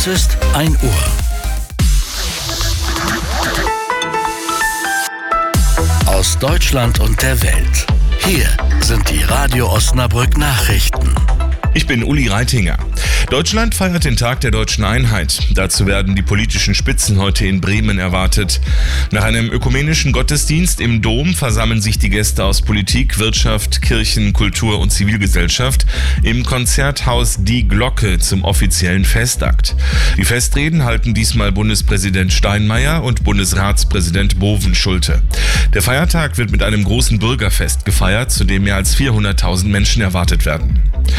Es ist 1 Uhr. Aus Deutschland und der Welt. Hier sind die Radio Osnabrück Nachrichten. Ich bin Uli Reitinger. Deutschland feiert den Tag der deutschen Einheit. Dazu werden die politischen Spitzen heute in Bremen erwartet. Nach einem ökumenischen Gottesdienst im Dom versammeln sich die Gäste aus Politik, Wirtschaft, Kirchen, Kultur und Zivilgesellschaft im Konzerthaus Die Glocke zum offiziellen Festakt. Die Festreden halten diesmal Bundespräsident Steinmeier und Bundesratspräsident Bovenschulte. Der Feiertag wird mit einem großen Bürgerfest gefeiert, zu dem mehr als 400.000 Menschen erwartet werden.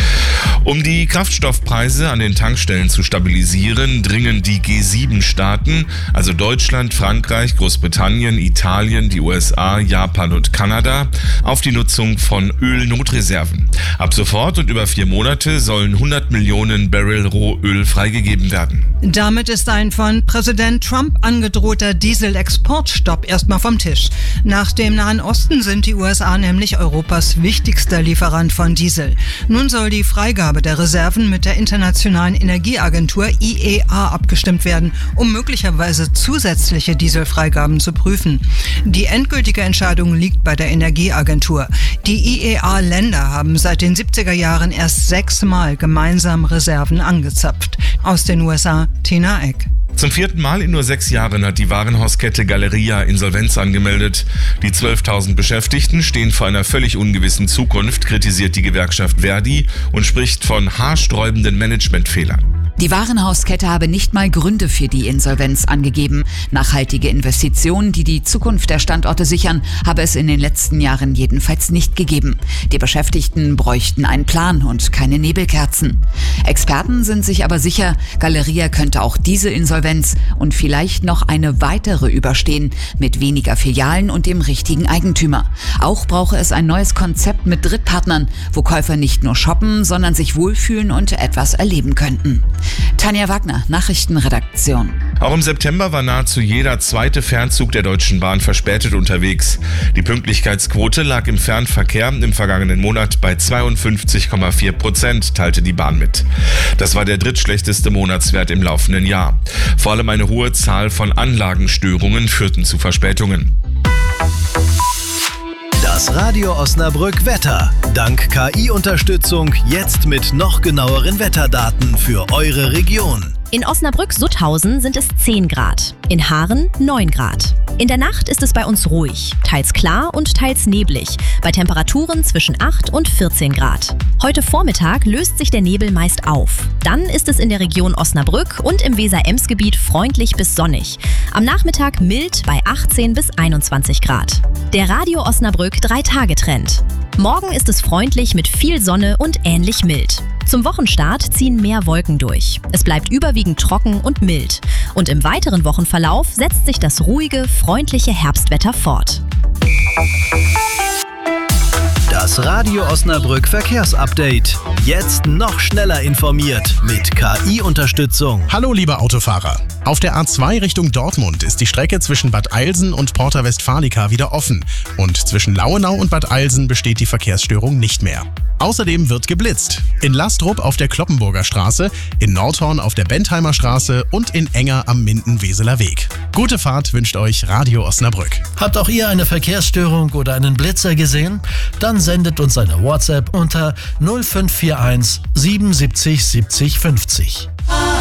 Um die Kraftstoffpreise an den Tankstellen zu stabilisieren, dringen die G7-Staaten, also Deutschland, Frankreich, Großbritannien, Italien, die USA, Japan und Kanada, auf die Nutzung von Ölnotreserven. Ab sofort und über 4 Monate sollen 100 Millionen Barrel Rohöl freigegeben werden. Damit ist ein von Präsident Trump angedrohter Dieselexportstopp erstmal vom Tisch. Nach dem Nahen Osten sind die USA nämlich Europas wichtigster Lieferant von Diesel. Nun soll die Freigabe der Reserven mit der Internationalen Energieagentur IEA abgestimmt werden, um möglicherweise zusätzliche Dieselfreigaben zu prüfen. Die endgültige Entscheidung liegt bei der Energieagentur. Die IEA-Länder haben seit den 70er Jahren erst 6 Mal gemeinsam Reserven angezapft. Aus den USA, Tina Eck. Zum 4. Mal in nur 6 Jahren hat die Warenhauskette Galeria Insolvenz angemeldet. Die 12.000 Beschäftigten stehen vor einer völlig ungewissen Zukunft, kritisiert die Gewerkschaft Verdi und spricht von haarsträubenden Managementfehlern. Die Warenhauskette habe nicht mal Gründe für die Insolvenz angegeben. Nachhaltige Investitionen, die die Zukunft der Standorte sichern, habe es in den letzten Jahren jedenfalls nicht gegeben. Die Beschäftigten bräuchten einen Plan und keine Nebelkerzen. Experten sind sich aber sicher, Galeria könnte auch diese Insolvenz und vielleicht noch eine weitere überstehen, mit weniger Filialen und dem richtigen Eigentümer. Auch brauche es ein neues Konzept mit Drittpartnern, wo Käufer nicht nur shoppen, sondern sich wohlfühlen und etwas erleben könnten. Tanja Wagner, Nachrichtenredaktion. Auch im September war nahezu jeder zweite Fernzug der Deutschen Bahn verspätet unterwegs. Die Pünktlichkeitsquote lag im Fernverkehr im vergangenen Monat bei 52,4%, teilte die Bahn mit. Das war der drittschlechteste Monatswert im laufenden Jahr. Vor allem eine hohe Zahl von Anlagenstörungen führten zu Verspätungen. Das Radio Osnabrück Wetter. Dank KI-Unterstützung jetzt mit noch genaueren Wetterdaten für eure Region. In Osnabrück-Sutthausen sind es 10 Grad, in Haaren 9 Grad. In der Nacht ist es bei uns ruhig, teils klar und teils neblig, bei Temperaturen zwischen 8 und 14 Grad. Heute Vormittag löst sich der Nebel meist auf. Dann ist es in der Region Osnabrück und im Weser-Ems-Gebiet freundlich bis sonnig. Am Nachmittag mild bei 18 bis 21 Grad. Der Radio Osnabrück 3-Tage-Trend. Morgen ist es freundlich mit viel Sonne und ähnlich mild. Zum Wochenstart ziehen mehr Wolken durch. Es bleibt überwiegend trocken und mild. Und im weiteren Wochenverlauf setzt sich das ruhige, freundliche Herbstwetter fort. Das Radio Osnabrück Verkehrsupdate. Jetzt noch schneller informiert mit KI-Unterstützung. Hallo liebe Autofahrer. Auf der A2 Richtung Dortmund ist die Strecke zwischen Bad Eilsen und Porta Westfalica wieder offen. Und zwischen Lauenau und Bad Eilsen besteht die Verkehrsstörung nicht mehr. Außerdem wird geblitzt. In Lastrup auf der Kloppenburger Straße, in Nordhorn auf der Bentheimer Straße und in Enger am Minden-Weseler Weg. Gute Fahrt wünscht euch Radio Osnabrück. Habt auch ihr eine Verkehrsstörung oder einen Blitzer gesehen? Dann sendet uns eine WhatsApp unter 0541 77 70 50.